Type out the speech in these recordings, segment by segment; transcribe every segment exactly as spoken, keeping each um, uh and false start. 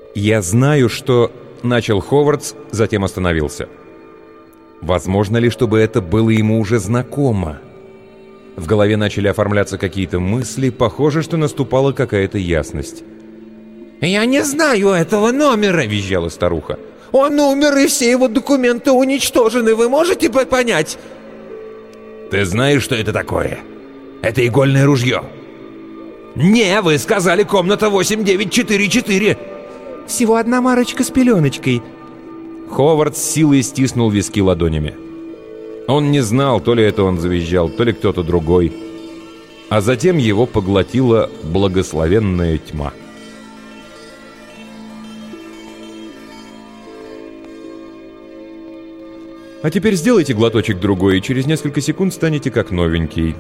«Я знаю, что...» — начал Ховардс, затем остановился. Возможно ли, чтобы это было ему уже знакомо? В голове начали оформляться какие-то мысли, похоже, что наступала какая-то ясность. «Я не знаю этого номера!» — визжала старуха. «Он умер, и все его документы уничтожены, вы можете понять?» «Ты знаешь, что это такое? Это игольное ружье!» «Не, вы сказали комната восемь девять четыре четыре!» «Всего одна марочка с пеленочкой!» Ховард с силой стиснул виски ладонями. Он не знал, то ли это он завизжал, то ли кто-то другой. А затем его поглотила благословенная тьма. А теперь сделайте глоточек другой, и через несколько секунд станете как новенький.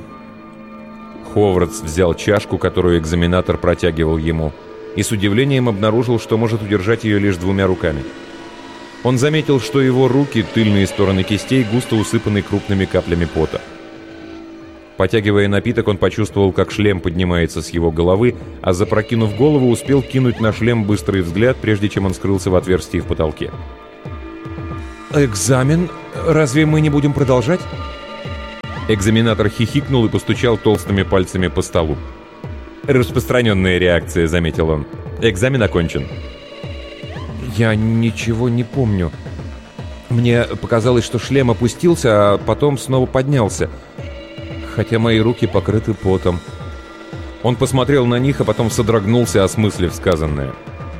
Ховардс взял чашку, которую экзаменатор протягивал ему, и с удивлением обнаружил, что может удержать ее лишь двумя руками. Он заметил, что его руки, тыльные стороны кистей, густо усыпаны крупными каплями пота. Потягивая напиток, он почувствовал, как шлем поднимается с его головы, а запрокинув голову, успел кинуть на шлем быстрый взгляд, прежде чем он скрылся в отверстии в потолке. «Экзамен? Разве мы не будем продолжать?» Экзаменатор хихикнул и постучал толстыми пальцами по столу. «Распространенная реакция», — заметил он. «Экзамен окончен». «Я ничего не помню. Мне показалось, что шлем опустился, а потом снова поднялся, хотя мои руки покрыты потом». Он посмотрел на них, а потом содрогнулся, осмыслив сказанное.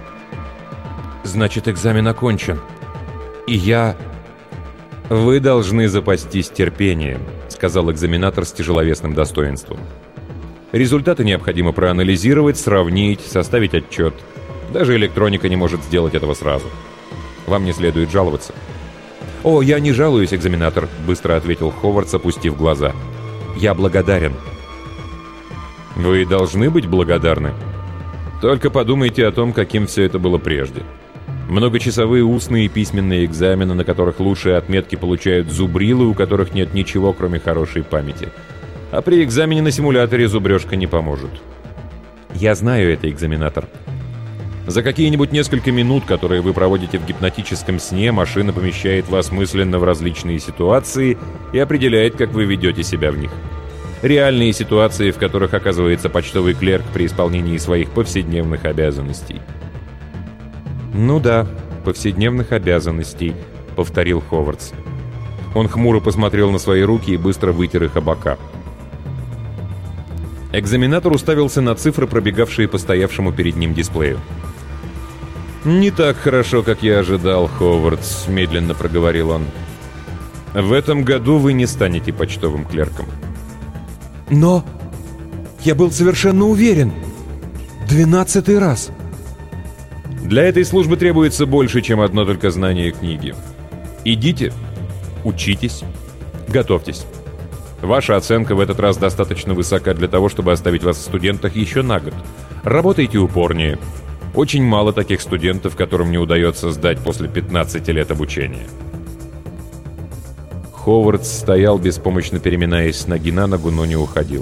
«Значит, экзамен окончен. И я...» «Вы должны запастись терпением», — сказал экзаменатор с тяжеловесным достоинством. «Результаты необходимо проанализировать, сравнить, составить отчет. Даже электроника не может сделать этого сразу. Вам не следует жаловаться». «О, я не жалуюсь, экзаменатор», — быстро ответил Ховардс, опустив глаза. «Я благодарен». «Вы должны быть благодарны. Только подумайте о том, каким все это было прежде. Многочасовые устные и письменные экзамены, на которых лучшие отметки получают зубрилы, у которых нет ничего, кроме хорошей памяти. А при экзамене на симуляторе зубрежка не поможет». «Я знаю это, экзаменатор». За какие-нибудь несколько минут, которые вы проводите в гипнотическом сне, машина помещает вас мысленно в различные ситуации и определяет, как вы ведете себя в них. Реальные ситуации, в которых оказывается почтовый клерк при исполнении своих повседневных обязанностей. «Ну да, повседневных обязанностей», — повторил Ховардс. Он хмуро посмотрел на свои руки и быстро вытер их о бока. Экзаменатор уставился на цифры, пробегавшие по стоявшему перед ним дисплею. «Не так хорошо, как я ожидал, Ховардс», — медленно проговорил он. «В этом году вы не станете почтовым клерком». «Но я был совершенно уверен. Двенадцатый раз». «Для этой службы требуется больше, чем одно только знание книги. Идите, учитесь, готовьтесь. Ваша оценка в этот раз достаточно высока для того, чтобы оставить вас в студентах еще на год. Работайте упорнее. Очень мало таких студентов, которым не удается сдать после пятнадцати лет обучения». Ховардс стоял, беспомощно переминаясь с ноги на ногу, но не уходил.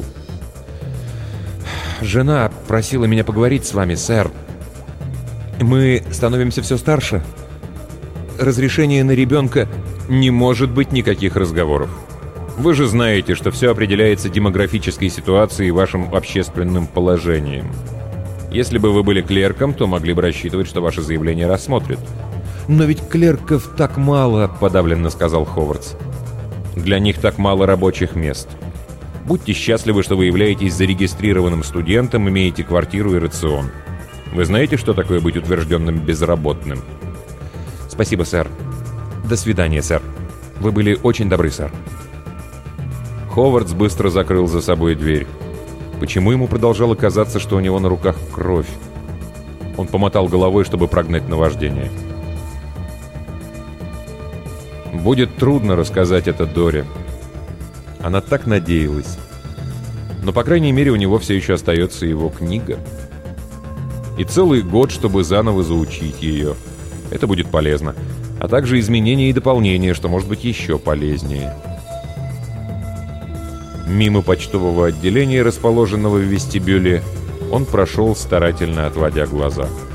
«Жена просила меня поговорить с вами, сэр. Мы становимся все старше. Разрешение на ребенка...» «Не может быть никаких разговоров. Вы же знаете, что все определяется демографической ситуацией и вашим общественным положением. Если бы вы были клерком, то могли бы рассчитывать, что ваше заявление рассмотрят». «Но ведь клерков так мало», — подавленно сказал Ховардс. «Для них так мало рабочих мест. Будьте счастливы, что вы являетесь зарегистрированным студентом, имеете квартиру и рацион. Вы знаете, что такое быть утвержденным безработным?» «Спасибо, сэр. До свидания, сэр. Вы были очень добры, сэр». Ховардс быстро закрыл за собой дверь. Почему ему продолжало казаться, что у него на руках кровь? Он помотал головой, чтобы прогнать наваждение. Будет трудно рассказать это Доре. Она так надеялась. Но, по крайней мере, у него все еще остается его книга. И целый год, чтобы заново заучить ее. Это будет полезно. А также изменения и дополнения, что может быть еще полезнее. Мимо почтового отделения, расположенного в вестибюле, он прошел, старательно отводя глаза.